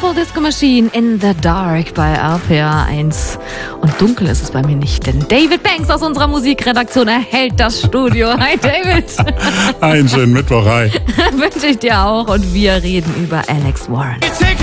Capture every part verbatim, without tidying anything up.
Purple Disco Machine in the Dark bei R P R eins. Und dunkel ist es bei mir nicht, denn David Banks aus unserer Musikredaktion erhält das Studio. Hi David. Einen schönen Mittwoch, hi. Wünsche ich dir auch. Und wir reden über Alex Warren.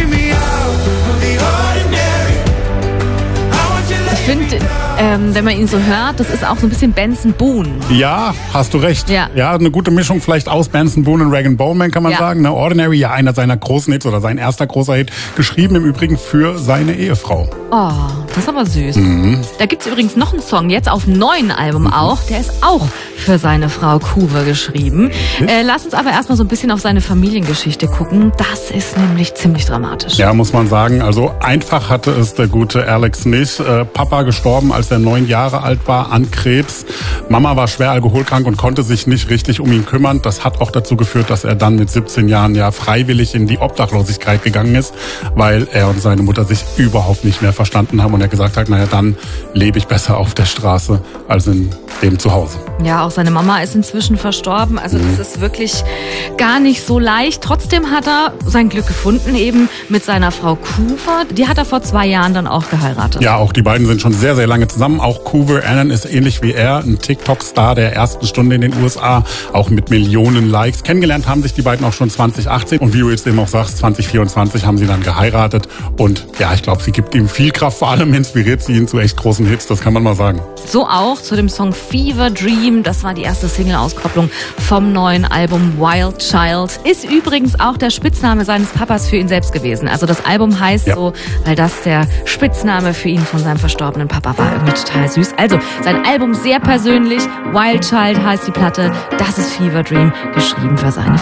Ich finde, ähm, wenn man ihn so hört, das ist auch so ein bisschen Benson Boone. Ja, hast du recht. Ja. ja, eine gute Mischung vielleicht aus Benson Boone und Rag and Bone Man, kann man Ja. sagen. Ne? Ordinary, ja, einer seiner großen Hits oder sein erster großer Hit. Geschrieben im Übrigen für seine Ehefrau. Oh, das ist aber süß. Mhm. Da gibt's übrigens noch einen Song, jetzt auf dem neuen Album Mhm. auch. Der ist auch für seine Frau Kuve geschrieben. Äh, lass uns aber erstmal so ein bisschen auf seine Familiengeschichte gucken. Das ist nämlich ziemlich dramatisch. Ja, muss man sagen. Also einfach hatte es der gute Alex nicht. Äh, Papa gestorben, als er neun Jahre alt war, an Krebs. Mama war schwer alkoholkrank und konnte sich nicht richtig um ihn kümmern. Das hat auch dazu geführt, dass er dann mit siebzehn Jahren ja freiwillig in die Obdachlosigkeit gegangen ist, weil er und seine Mutter sich überhaupt nicht mehr verstanden haben und er gesagt hat, naja, dann lebe ich besser auf der Straße als in dem Zuhause. Ja, auch seine Mama ist inzwischen verstorben. Also das ist wirklich gar nicht so leicht. Trotzdem hat er sein Glück gefunden, eben mit seiner Frau Kuve. Die hat er vor zwei Jahren dann auch geheiratet. Ja, auch die beiden sind schon sehr, sehr lange zusammen. Auch Kuve Annan ist ähnlich wie er ein TikTok-Star der ersten Stunde in den U S A, auch mit Millionen Likes. Kennengelernt haben sich die beiden auch schon zwanzig achtzehn und wie du jetzt eben auch sagst, zwanzig vierundzwanzig haben sie dann geheiratet. Und ja, ich glaube, sie gibt ihm viel Kraft, vor allem inspiriert sie ihn zu echt großen Hits, das kann man mal sagen. So auch zu dem Song Fever Dream. Das war die erste Single-Auskopplung vom neuen Album Wild Child. Ist übrigens auch der Spitzname seines Papas für ihn selbst gewesen. Also das Album heißt Ja. so, weil das der Spitzname für ihn von seinem verstorbenen Papa war. Irgendwie total süß. Also sein Album sehr persönlich. Wild Child heißt die Platte. Das ist Fever Dream, geschrieben für seine